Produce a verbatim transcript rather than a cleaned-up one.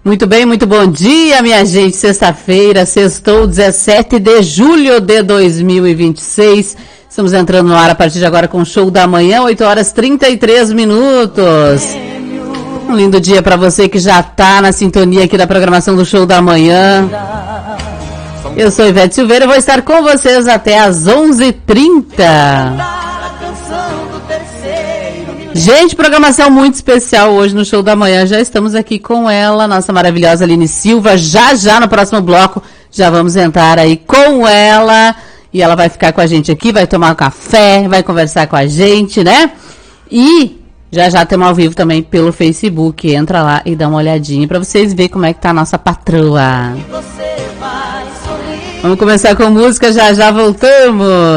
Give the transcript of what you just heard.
Muito bem, muito bom dia, minha gente. Sexta-feira, sextou, dezessete de julho de dois mil e vinte e seis. Estamos entrando no ar a partir de agora com o Show da Manhã, oito horas e trinta e três minutos. Um lindo dia para você que já está na sintonia aqui da programação do Show da Manhã. Eu sou Ivete Silveira e vou estar com vocês até às onze e trinta. Gente, programação muito especial hoje no Show da Manhã. Já estamos aqui com ela, nossa maravilhosa Aline Silva. Já, já no próximo bloco, já vamos entrar aí com ela. E ela vai ficar com a gente aqui, vai tomar um café, vai conversar com a gente, né? E já já temos ao vivo também pelo Facebook. Entra lá e dá uma olhadinha pra vocês verem como é que tá a nossa patroa. Vamos começar com música, já já voltamos.